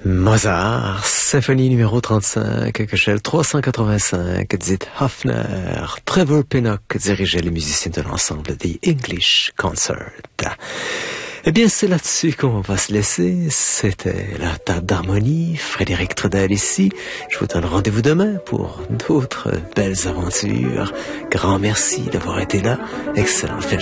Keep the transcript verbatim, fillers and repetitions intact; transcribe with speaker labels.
Speaker 1: Mozart, symphonie numéro trente-cinq, Köchel trois cent quatre-vingt-cinq, dit Hofner. Trevor Pinnock dirigeait les musiciens de l'ensemble The English Concert. Eh bien, c'est là-dessus qu'on va se laisser. C'était la table d'harmonie. Frédéric Trudel ici. Je vous donne rendez-vous demain pour d'autres belles aventures. Grand merci d'avoir été là. Excellente fin de